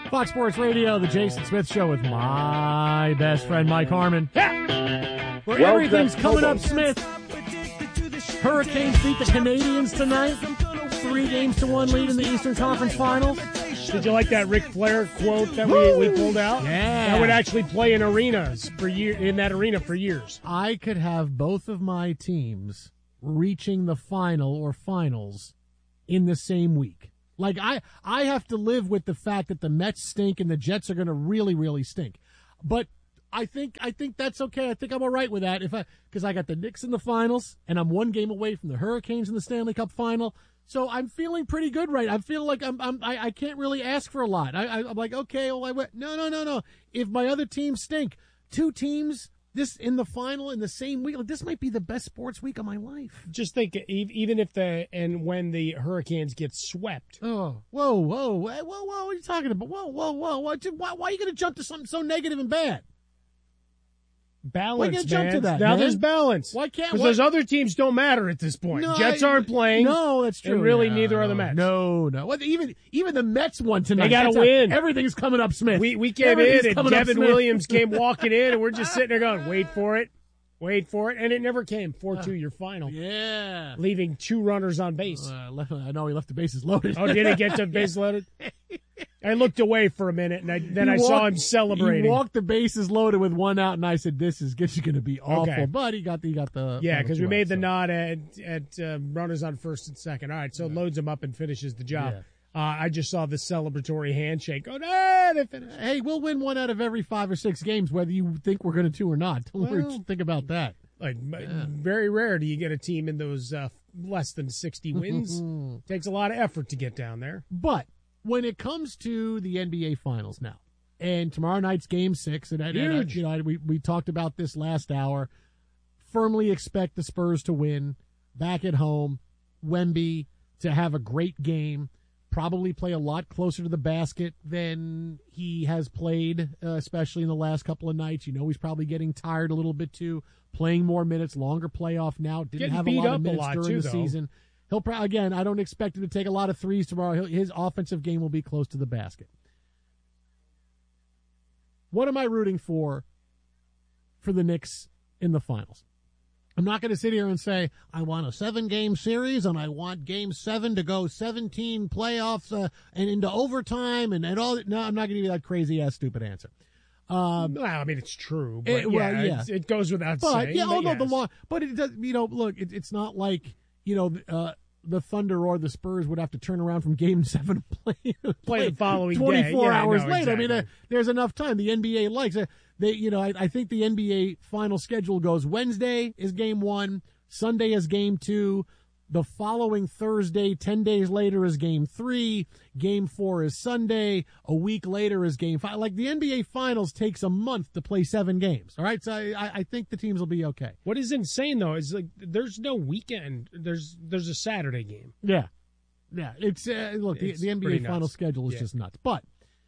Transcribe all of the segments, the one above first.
Fox Sports Radio, the Jason Smith Show with my best friend, Mike Harmon. Yeah. Where everything's coming up, Smith. Hurricanes beat the Canadians tonight. 3-1 lead in the Eastern Conference Finals. Did you like that Ric Flair quote that we pulled out? Yeah. That would actually play in arenas in that arena for years. I could have both of my teams reaching the final or finals in the same week. Like, I have to live with the fact that the Mets stink and the Jets are going to really, really stink. But I think that's okay. I think I'm all right with that because I got the Knicks in the finals and I'm one game away from the Hurricanes in the Stanley Cup final. So I'm feeling pretty good, right? I feel like I can't really ask for a lot. I'm like, okay, well, no. If my other teams stink, two teams this in the final in the same week, like, this might be the best sports week of my life. Just think, even if when the Hurricanes get swept. Oh, whoa, what are you talking about? Whoa, why are you going to jump to something so negative and bad? Balance, man. Jump to that, now man. There's balance. Why can't? Because those other teams don't matter at this point. No, Jets aren't playing. No, that's true. And really, neither are the Mets. No. Well, even the Mets won tonight. They got to win. Everything's coming up, Smith. We came in, and Devin Williams came walking in, and we're just sitting there going, wait for it, and it never came. 4-2, your final. Yeah. Leaving 2 runners on base. I know he left the bases loaded. Oh, did he get the base loaded? I looked away for a minute, and then I saw him celebrating. He walked the bases loaded with 1 out, and I said, "This is going to be awful." Okay. But he got the yeah, because we made the so. nod at runners on first and second. All right, so loads him up and finishes the job. Yeah. I just saw the celebratory handshake. Oh, no, they finished. Hey, we'll win 1 out of every 5 or 6 games, whether you think we're going to or not. Don't think about that. Very rare do you get a team in those less than 60 wins. Takes a lot of effort to get down there. But when it comes to the NBA Finals now, and tomorrow night's Game 6, and we talked about this last hour, firmly expect the Spurs to win back at home, Wemby to have a great game, probably play a lot closer to the basket than he has played, especially in the last couple of nights. You know, he's probably getting tired a little bit too, playing more minutes, longer playoff now. Didn't have a lot of minutes during the season. He'll probably, again, I don't expect him to take a lot of threes tomorrow. His offensive game will be close to the basket. What am I rooting for the Knicks in the finals? I'm not going to sit here and say, I want a 7-game series and I want Game 7 to go 17 playoffs and into overtime and all. No, I'm not going to give you that crazy-ass stupid answer. Well, I mean, it's true. But it goes without saying. The law. But it does. Look, it's not like the Thunder or the Spurs would have to turn around from Game 7 to play the following 24 day. hours later. Exactly. I mean, there's enough time. The NBA likes it. I think the NBA final schedule goes Wednesday is Game 1, Sunday is Game 2, the following Thursday, 10 days later, is Game 3, Game 4 is Sunday, a week later is Game 5. Like, the NBA Finals takes a month to play 7 games, all right? So I think the teams will be okay. What is insane, though, is there's no weekend. There's a Saturday game. Yeah. It's look, the NBA final schedule is just nuts. But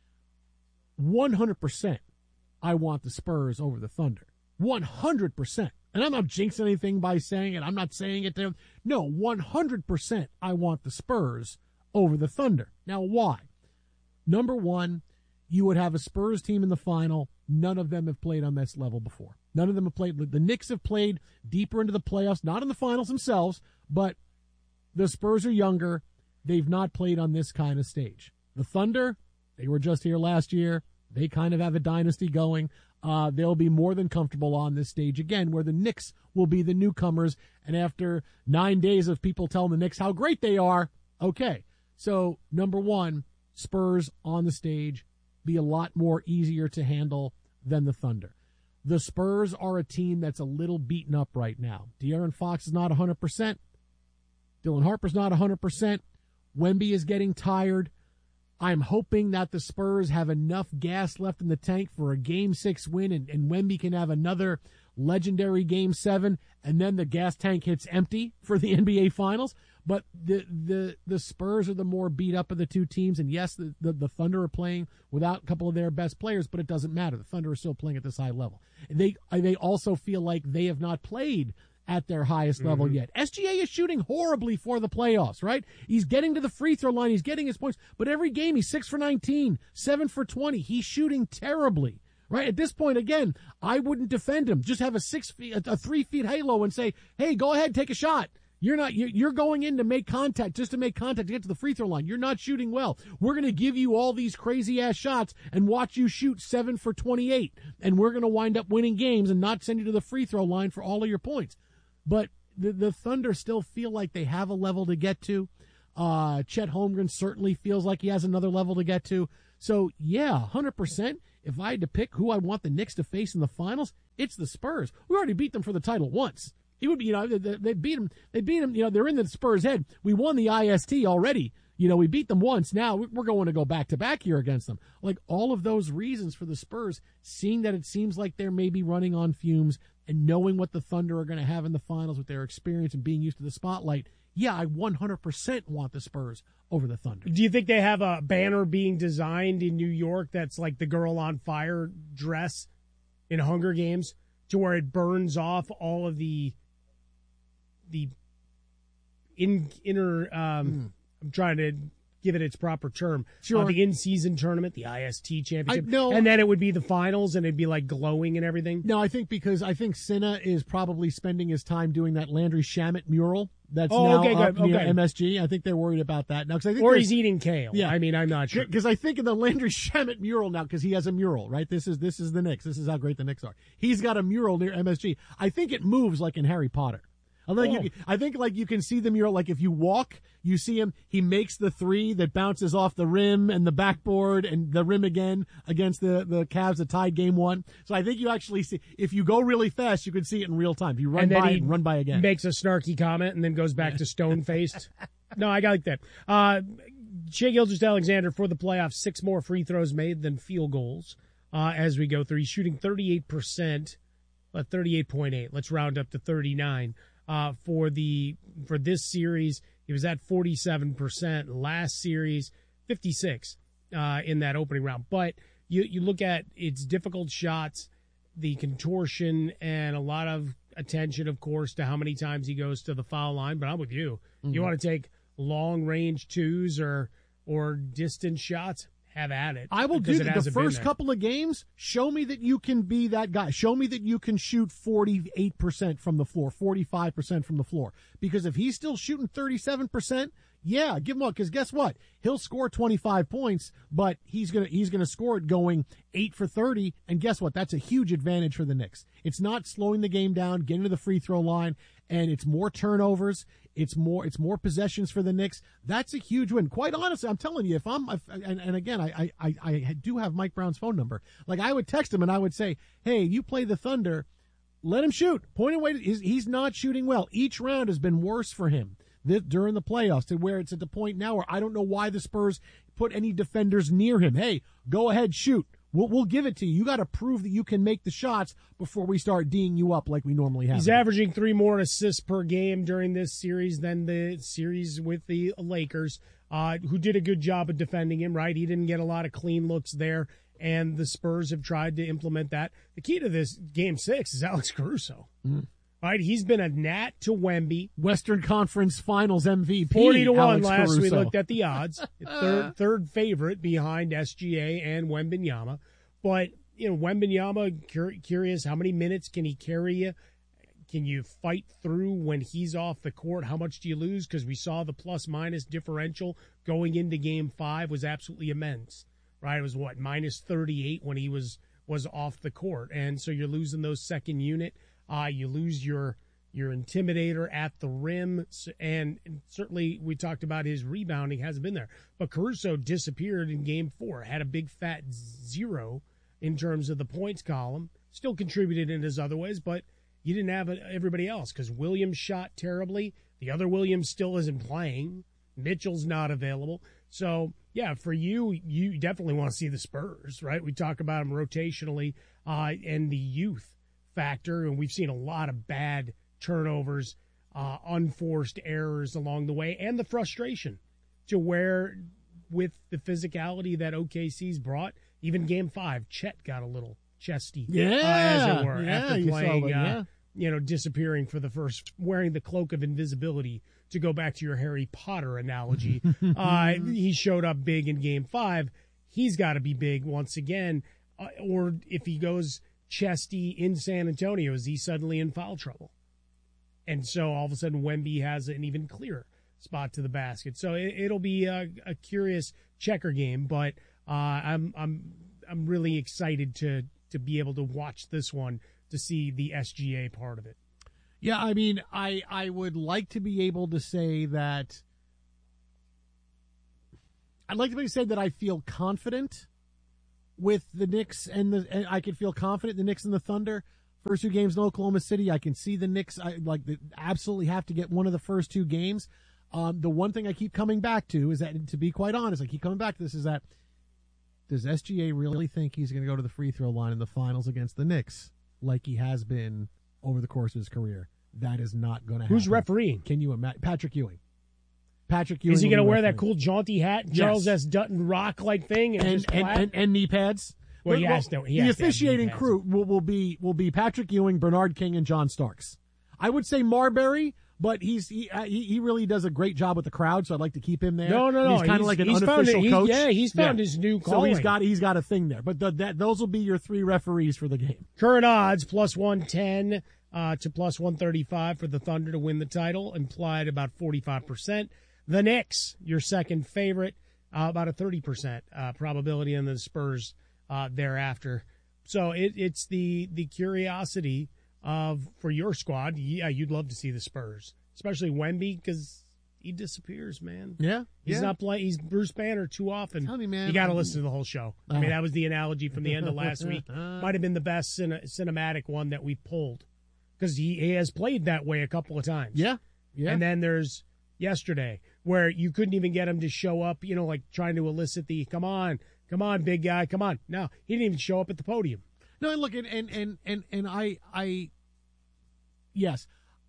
100%, I want the Spurs over the Thunder. 100%. And I'm not jinxing anything by saying it. I'm not saying it there. No, 100% I want the Spurs over the Thunder. Now, why? Number one, you would have a Spurs team in the final. None of them have played on this level before. None of them have played. The Knicks have played deeper into the playoffs, not in the finals themselves, but the Spurs are younger. They've not played on this kind of stage. The Thunder, they were just here last year. They kind of have a dynasty going. They'll be more than comfortable on this stage again, where the Knicks will be the newcomers. And after 9 days of people telling the Knicks how great they are, okay. So, number one, Spurs on the stage be a lot more easier to handle than the Thunder. The Spurs are a team that's a little beaten up right now. De'Aaron Fox is not 100%. Dylan Harper's not 100%. Wemby is getting tired. I'm hoping that the Spurs have enough gas left in the tank for a Game 6 win, and Wemby can have another legendary Game 7, and then the gas tank hits empty for the NBA Finals. But the Spurs are the more beat up of the two teams, and yes, the Thunder are playing without a couple of their best players, but it doesn't matter. The Thunder are still playing at this high level. They also feel like they have not played at their highest level yet. SGA is shooting horribly for the playoffs, right? He's getting to the free throw line. He's getting his points. But every game, he's 6 for 19, 7 for 20. He's shooting terribly, right? At this point, again, I wouldn't defend him. Just have a 3 feet halo and say, hey, go ahead, take a shot. You're going in to make contact, just to make contact to get to the free throw line. You're not shooting well. We're going to give you all these crazy ass shots and watch you shoot 7 for 28. And we're going to wind up winning games and not send you to the free throw line for all of your points. But the Thunder still feel like they have a level to get to. Chet Holmgren certainly feels like he has another level to get to. So yeah, 100%. If I had to pick who I want the Knicks to face in the finals, it's the Spurs. We already beat them for the title once. It would be, they beat them. They beat them. They're in the Spurs' head. We won the IST already. We beat them once. Now we're going to go back to back here against them. Like all of those reasons for the Spurs, seeing that it seems like they're maybe running on fumes and knowing what the Thunder are going to have in the finals with their experience and being used to the spotlight. Yeah, I 100% want the Spurs over the Thunder. Do you think they have a banner being designed in New York that's like the Girl on Fire dress in Hunger Games, to where it burns off all of the inner I'm trying to give it its proper term. Sure. The in-season tournament, the IST championship. And then it would be the finals, and it'd be like glowing and everything. No, I think Sinna is probably spending his time doing that Landry Shamet mural that's now up near MSG. I think they're worried about that now. He's eating kale. Yeah. I mean, I'm not sure. Because I think of the Landry Shamet mural now, because he has a mural, right? This is the Knicks. This is how great the Knicks are. He's got a mural near MSG. I think it moves like in Harry Potter. I think you can see the mural. Like if you walk, you see him. He makes the three that bounces off the rim and the backboard and the rim again against the Cavs that tied game 1. So I think you actually see, if you go really fast, you can see it in real time. If you run by and run by again. Makes a snarky comment and then goes back to stone-faced. No, I like that. Shai Gilgeous-Alexander for the playoffs, 6 more free throws made than field goals as we go through. He's shooting 38%, 38.8. Let's round up to 39. For this series, he was at 47%. Last series, 56 in that opening round. But you look at its difficult shots, the contortion, and a lot of attention, of course, to how many times he goes to the foul line. But I'm with you. Mm-hmm. You want to take long-range twos or distance shots? Have at it. I will do that. The first couple of games, show me that you can be that guy. Show me that you can shoot 48% from the floor, 45% from the floor. Because if he's still shooting 37%, yeah, give him up. Because guess what? He'll score 25 points, but he's gonna score it going 8 for 30. And guess what? That's a huge advantage for the Knicks. It's not slowing the game down, getting to the free throw line, and it's more turnovers. It's more possessions for the Knicks. That's a huge win. Quite honestly, I'm telling you, and again, I do have Mike Brown's phone number. Like, I would text him and I would say, hey, you play the Thunder, let him shoot. Point away. He's not shooting well. Each round has been worse for him during the playoffs, to where it's at the point now where I don't know why the Spurs put any defenders near him. Hey, go ahead, shoot. We'll give it to you. You got to prove that you can make the shots before we start D'ing you up like we normally have. He's averaging 3 more assists per game during this series than the series with the Lakers, who did a good job of defending him, right? He didn't get a lot of clean looks there, and the Spurs have tried to implement that. The key to this Game 6 is Alex Caruso. Mm-hmm. Right, he's been a gnat to Wemby. Western Conference Finals MVP. 40-1 last Caruso. We looked at the odds. Third favorite behind SGA and Wembanyama. But, Wembanyama, curious, how many minutes can he carry you? Can you fight through when he's off the court? How much do you lose? Because we saw the plus-minus differential going into Game 5 was absolutely immense. Right, it was, minus 38 when he was off the court. And so you're losing those second unit. You lose your intimidator at the rim, and certainly we talked about his rebounding hasn't been there. But Caruso disappeared in Game 4, had a big fat 0 in terms of the points column. Still contributed in his other ways, but you didn't have everybody else because Williams shot terribly. The other Williams still isn't playing. Mitchell's not available. So, yeah, for you definitely want to see the Spurs, right? We talk about them rotationally and the youth factor, and we've seen a lot of bad turnovers, unforced errors along the way, and the frustration to where with the physicality that OKC's brought, even Game 5, Chet got a little chesty, as it were, after disappearing for the first, wearing the cloak of invisibility, to go back to your Harry Potter analogy. He showed up big in Game 5. He's got to be big once again. Or if he goes chesty in San Antonio, is he suddenly in foul trouble? And so all of a sudden Wemby has an even clearer spot to the basket. So it'll be a curious checker game, but I'm really excited to be able to watch this one, to see the SGA part of it. Yeah, I mean, I would like to be able to say that I feel confident with the Knicks and I could feel confident in the Knicks and the Thunder. First 2 games in Oklahoma City, I can see the Knicks absolutely have to get one of the first 2 games. The one thing I keep coming back to is that, to be quite honest, I keep coming back to this, is that, does SGA really think he's going to go to the free throw line in the finals against the Knicks like he has been over the course of his career? That is not going to happen. Who's refereeing? Can you imagine? Patrick Ewing. Is he going to wear that cool jaunty hat, Charles S. Dutton rock-like thing, and knee pads? Well, he has to. The officiating crew will be Patrick Ewing, Bernard King, and John Starks. I would say Marbury, but he really does a great job with the crowd, so I'd like to keep him there. No. He's kind of like an unofficial coach. He's found his new calling. So he's got a thing there. But those will be your 3 referees for the game. Current odds, plus 110 to plus 135 for the Thunder to win the title, implied about 45%. The Knicks, your second favorite, about a 30% probability, and the Spurs thereafter. So it's the curiosity for your squad. Yeah, you'd love to see the Spurs, especially Wemby, because he disappears, man. Yeah, he's not playing. He's Bruce Banner too often. Tell me, man, you got to listen to the whole show. I mean, that was the analogy from the end of last week. Might have been the best cinematic one that we pulled, because he has played that way a couple of times. Yeah. And then there's yesterday, where you couldn't even get him to show up, like trying to elicit the come on, big guy, come on. No, he didn't even show up at the podium. No, look, and I yes,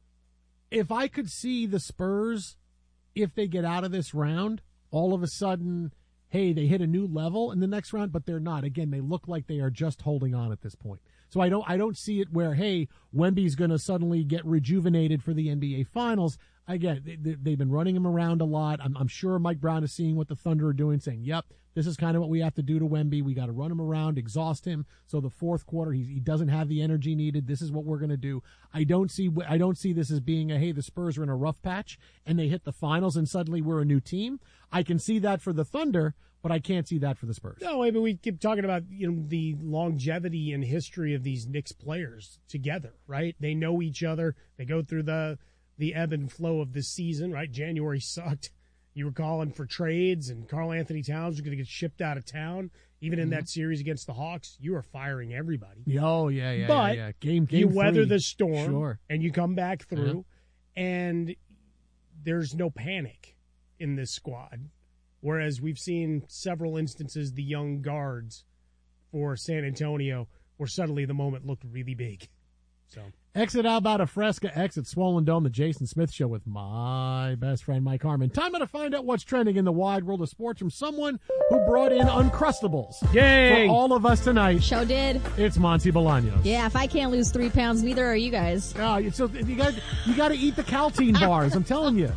if I could see the Spurs, if they get out of this round, all of a sudden, hey, they hit a new level in the next round, but they're not. Again, they look like they are just holding on at this point. So I don't see it where, hey, Wemby's going to suddenly get rejuvenated for the NBA Finals. Again, they've been running him around a lot. I'm sure Mike Brown is seeing what the Thunder are doing, saying, yep, this is kind of what we have to do to Wemby. We got to run him around, exhaust him. So the fourth quarter, he doesn't have the energy needed. This is what we're going to do. I don't see this as being hey, the Spurs are in a rough patch and they hit the finals and suddenly we're a new team. I can see that for the Thunder, but I can't see that for the Spurs. No, I mean, we keep talking about the longevity and history of these Knicks players together, right? They know each other. They go through the ebb and flow of this season, right? January sucked. You were calling for trades, and Karl Anthony Towns was going to get shipped out of town. Even in that series against the Hawks, you were firing everybody. Oh, yeah. But Game you 3. weather the storm, sure, and you come back through, and there's no panic in this squad. Whereas we've seen several instances, the young guards for San Antonio, where suddenly the moment looked really big. So exit Alberta Fresca, exit Swollen Dome, the Jason Smith Show with my best friend Mike Harmon. Time to find out what's trending in the wide world of sports from someone who brought in Uncrustables. Yay! For all of us tonight. Show did. It's Monty Bolaños. Yeah, if I can't lose 3 pounds, neither are you guys. So you got to eat the Caltine bars. I'm telling you.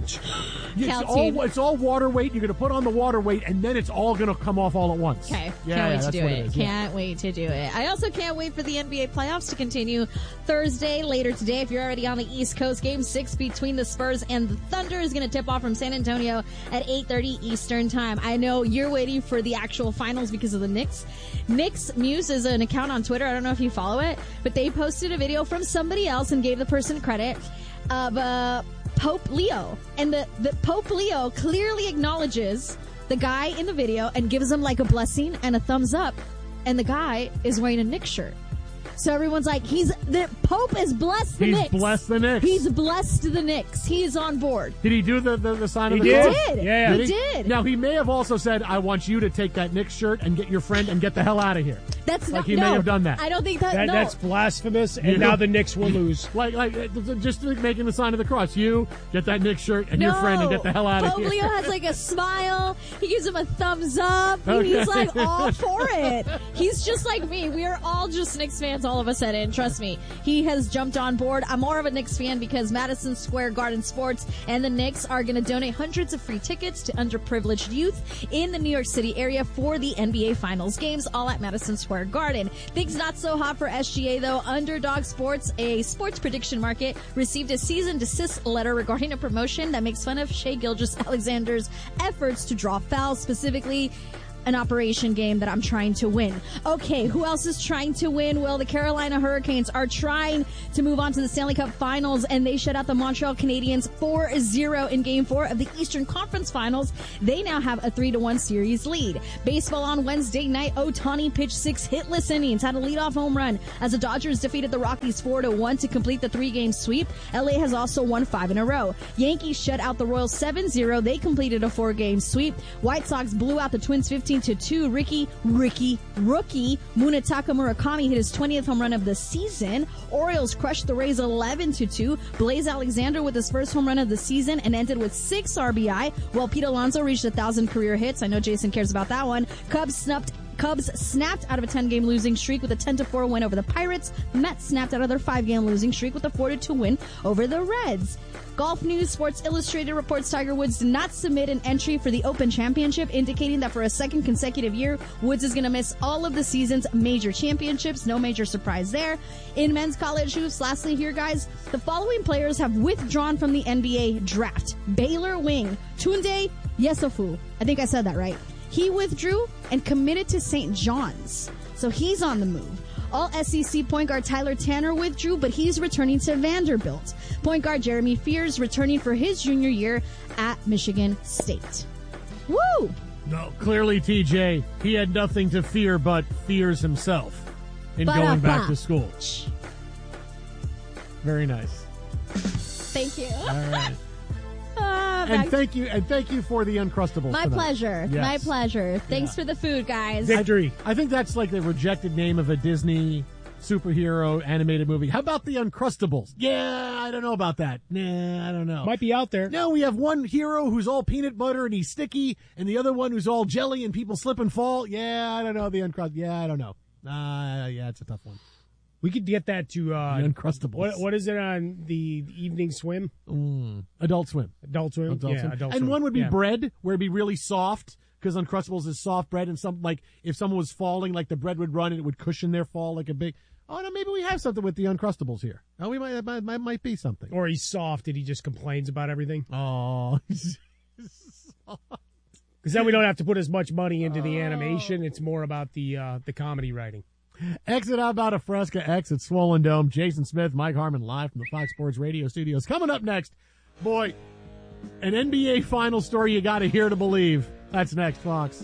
It's all water weight. You're going to put on the water weight, and then it's all going to come off all at once. Okay. Can't wait to do it. Can't wait to do it. I also can't wait for the NBA playoffs to continue Thursday, later today. If you're already on the East Coast, Game 6 between the Spurs and the Thunder is going to tip off from San Antonio at 8:30 Eastern Time. I know you're waiting for the actual finals because of the Knicks. Knicks Muse is an account on Twitter. I don't know if you follow it, but they posted a video from somebody else and gave the person credit of Pope Leo, and the Pope Leo clearly acknowledges the guy in the video and gives him like a blessing and a thumbs up, and the guy is wearing a Knicks shirt. So everyone's like, the Pope has blessed the Knicks. He's blessed the Knicks. He's blessed the Knicks. He is on board. Did he do the sign of the cross? He did. Yeah. He did. Now, he may have also said, I want you to take that Knicks shirt and get your friend and get the hell out of here. That's like he may have done that. I don't think that. No. That's blasphemous, and now the Knicks will lose. like just making the sign of the cross. You get that Knicks shirt and your friend and get the hell out of here. Pope Leo has like a smile. He gives him a thumbs up. Okay. He's like all for it. He's just like me. We are all just Knicks fans all of a sudden. Trust me. He has jumped on board. I'm more of a Knicks fan because Madison Square Garden Sports and the Knicks are going to donate hundreds of free tickets to underprivileged youth in the New York City area for the NBA Finals games, all at Madison Square Garden. Things not so hot for SGA, though. Underdog Sports, a sports prediction market, received a cease and desist letter regarding a promotion that makes fun of Shai Gilgeous-Alexander's efforts to draw fouls, specifically an operation game that I'm trying to win. Okay, who else is trying to win? Well, the Carolina Hurricanes are trying to move on to the Stanley Cup Finals, and they shut out the Montreal Canadiens 4-0 in Game 4 of the Eastern Conference Finals. They now have a 3-1 series lead. Baseball on Wednesday night, Ohtani pitched 6 hitless innings, had a leadoff home run as the Dodgers defeated the Rockies 4-1 to complete the 3-game sweep. LA has also won 5 in a row. Yankees shut out the Royals 7-0. They completed a 4-game sweep. White Sox blew out the Twins 15-2. Rookie Munetaka Murakami hit his 20th home run of the season. Orioles crushed the Rays 11-2. Blaze Alexander with his first home run of the season and ended with 6 RBI, while Pete Alonso reached 1,000 career hits. I know Jason cares about that one. Cubs snapped out of a 10-game losing streak with a 10-4 win over the Pirates. Mets snapped out of their 5-game losing streak with a 4-2 win over the Reds. Golf news, Sports Illustrated reports Tiger Woods did not submit an entry for the Open Championship, indicating that for a second consecutive year, Woods is going to miss all of the season's major championships. No major surprise there. In men's college hoops, lastly here, guys, the following players have withdrawn from the NBA draft. Baylor wing Tunde Yesofu. I think I said that right. He withdrew and committed to St. John's, so he's on the move. All SEC point guard Tyler Tanner withdrew, but he's returning to Vanderbilt. Point guard Jeremy Fears returning for his junior year at Michigan State. Woo! No, clearly, TJ, he had nothing to fear but fears himself in going back to school. Very nice. Thank you. All right. And thank you for the Uncrustables. My pleasure. Yes. My pleasure. Thanks for the food, guys. Victory. I think that's like the rejected name of a Disney superhero animated movie. How about the Uncrustables? Yeah, I don't know about that. Nah, I don't know. Might be out there. No, we have one hero who's all peanut butter and he's sticky, and the other one who's all jelly and people slip and fall. Yeah, I don't know. The Uncrustables. Yeah, I don't know. Yeah, it's a tough one. We could get that to the Uncrustables. What is it on the evening swim? Adult Swim. Adult Swim. Adult Swim. And one would be bread, where it'd be really soft, because Uncrustables is soft bread, and some like if someone was falling, like the bread would run and it would cushion their fall like a big. Oh no, maybe we have something with the Uncrustables here. Oh, we might be something. Or he's soft and he just complains about everything. Oh, because then we don't have to put as much money into the animation. It's more about the comedy writing. Exit out about a Fresca, exit Swollen Dome. Jason Smith, Mike Harmon live from the Fox Sports Radio studios. Coming up next, boy, an NBA final story you got to hear to believe. That's next, Fox.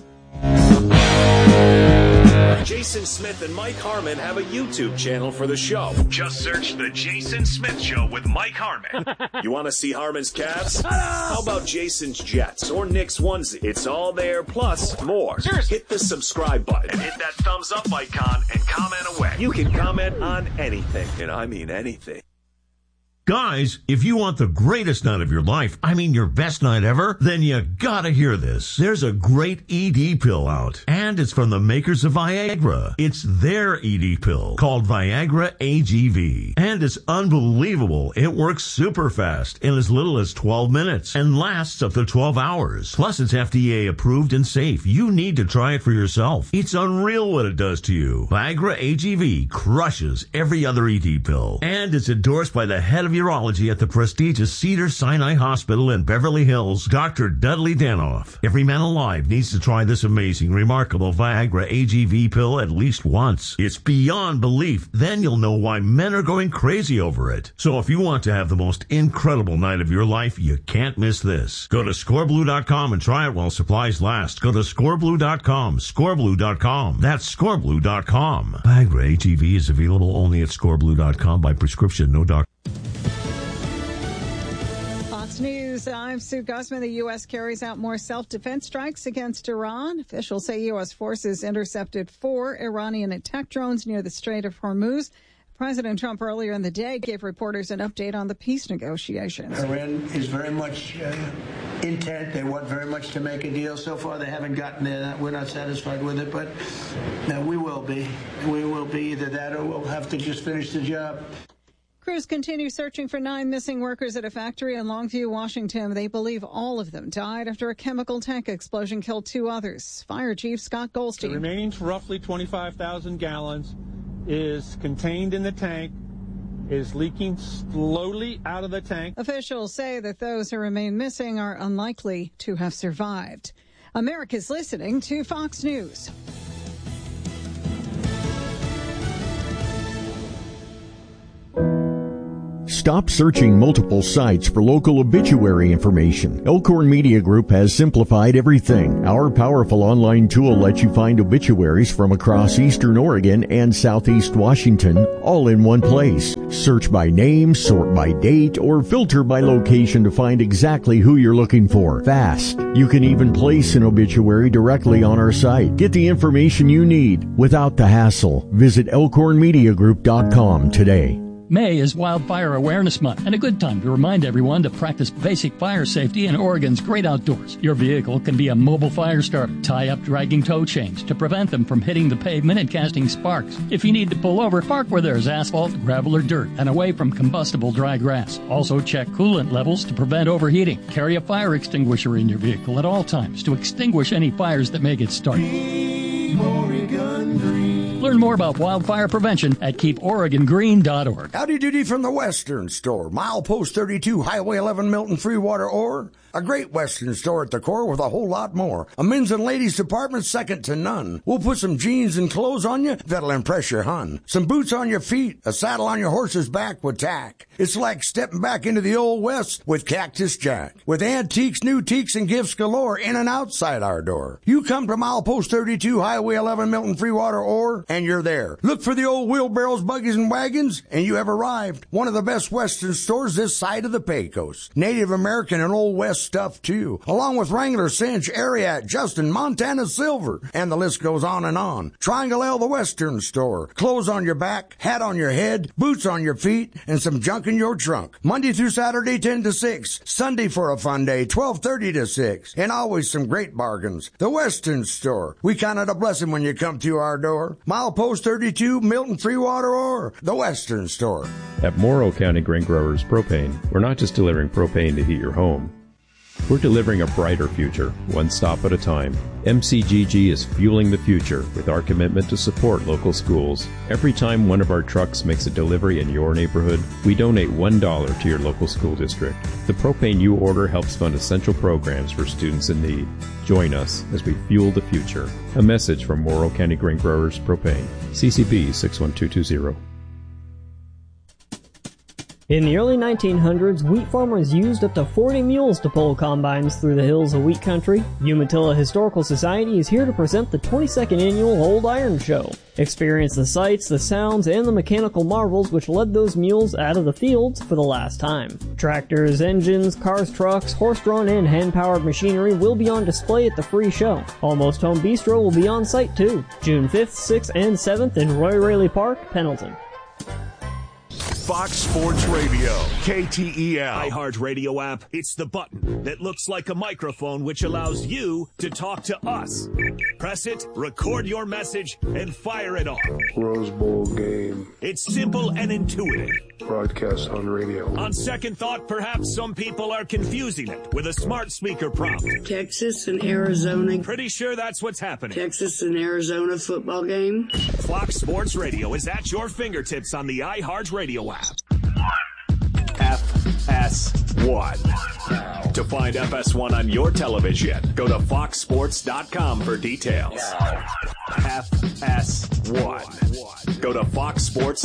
Jason Smith and Mike Harmon have a YouTube channel for the show. Just search The Jason Smith Show with Mike Harmon. You want to see Harmon's Cavs? How about Jason's Jets or Knicks onesie? It's all there, plus more. Hit the subscribe button and hit that thumbs up icon and comment away. You can comment on anything, and I mean anything. Guys, if you want the greatest night of your life, I mean your best night ever, then you gotta hear this. There's a great ED pill out, and it's from the makers of Viagra. It's their ED pill called Viagra AGV, and it's unbelievable. It works super fast in as little as 12 minutes and lasts up to 12 hours. Plus, it's FDA approved and safe. You need to try it for yourself. It's unreal what it does to you. Viagra AGV crushes every other ED pill, and it's endorsed by the head of urology at the prestigious Cedars-Sinai Hospital in Beverly Hills, Dr. Dudley Danoff. Every man alive needs to try this amazing, remarkable Viagra AGV pill at least once. It's beyond belief. Then you'll know why men are going crazy over it. So if you want to have the most incredible night of your life, you can't miss this. Go to scoreblue.com and try it while supplies last. Go to scoreblue.com, scoreblue.com. That's scoreblue.com. Viagra AGV is available only at scoreblue.com by prescription, no doctor. News. I'm Sue Guzman. The U.S. carries out more self-defense strikes against Iran. Officials say U.S. forces intercepted 4 Iranian attack drones near the Strait of Hormuz. President Trump earlier in the day gave reporters an update on the peace negotiations. Iran is very much intent. They want very much to make a deal. So far, they haven't gotten there. We're not satisfied with it, but we will be. We will be either that or we'll have to just finish the job. Crews continue searching for 9 missing workers at a factory in Longview, Washington. They believe all of them died after a chemical tank explosion killed 2 others. Fire Chief Scott Goldstein. The remaining roughly 25,000 gallons is contained in the tank, is leaking slowly out of the tank. Officials say that those who remain missing are unlikely to have survived. America's listening to Fox News. Stop searching multiple sites for local obituary information. Elkhorn Media Group has simplified everything. Our powerful online tool lets you find obituaries from across eastern Oregon and southeast Washington, all in one place. Search by name, sort by date, or filter by location to find exactly who you're looking for. Fast. You can even place an obituary directly on our site. Get the information you need without the hassle. Visit elkhornmediagroup.com today. May is Wildfire Awareness Month, and a good time to remind everyone to practice basic fire safety in Oregon's great outdoors. Your vehicle can be a mobile fire starter. Tie up dragging tow chains to prevent them from hitting the pavement and casting sparks. If you need to pull over, park where there's asphalt, gravel, or dirt, and away from combustible dry grass. Also check coolant levels to prevent overheating. Carry a fire extinguisher in your vehicle at all times to extinguish any fires that may get started. Oregon Green. Learn more about wildfire prevention at keeporegongreen.org. Howdy doody from the Western Store. Milepost 32, Highway 11, Milton, Freewater, Ore. A great Western store at the core with a whole lot more. A men's and ladies department second to none. We'll put some jeans and clothes on you that'll impress your hun. Some boots on your feet, a saddle on your horse's back with tack. It's like stepping back into the Old West with Cactus Jack. With antiques, new teaks, and gifts galore in and outside our door. You come to Milepost 32, Highway 11, Milton, Freewater, Ore, and you're there. Look for the old wheelbarrows, buggies, and wagons, and you have arrived. One of the best Western stores this side of the Pecos. Native American and Old West stuff, too. Along with Wrangler, Cinch, Ariat, Justin, Montana Silver, and the list goes on and on. Triangle L, the Western Store. Clothes on your back, hat on your head, boots on your feet, and some junk in your trunk. Monday through Saturday, 10 to 6. Sunday for a fun day, 12:30 to 6. And always some great bargains. The Western Store. We count it a blessing when you come through our door. Milepost 32, Milton, Freewater, Ore. The Western Store. At Morrow County Grain Growers Propane, we're not just delivering propane to heat your home. We're delivering a brighter future, one stop at a time. MCGG is fueling the future with our commitment to support local schools. Every time one of our trucks makes a delivery in your neighborhood, we donate $1 to your local school district. The propane you order helps fund essential programs for students in need. Join us as we fuel the future. A message from Morrow County Grain Growers Propane. CCB 61220. In the early 1900s, wheat farmers used up to 40 mules to pull combines through the hills of wheat country. Umatilla Historical Society is here to present the 22nd annual Old Iron Show. Experience the sights, the sounds, and the mechanical marvels which led those mules out of the fields for the last time. Tractors, engines, cars, trucks, horse-drawn and hand-powered machinery will be on display at the free show. Almost Home Bistro will be on site too. June 5th, 6th, and 7th in Roy Raley Park, Pendleton. Fox Sports Radio, KTEL. iHeartRadio app. It's the button that looks like a microphone which allows you to talk to us. Press it, record your message, and fire it off. Rose Bowl game. It's simple and intuitive. Broadcast on radio. On second thought, perhaps some people are confusing it with a smart speaker prompt. Texas and Arizona. Pretty sure that's what's happening. Texas and Arizona football game. Fox Sports Radio is at your fingertips on the iHeartRadio app. FS1. To find FS1 on your television, go to foxsports.com for details. FS1. Go to foxsports.com.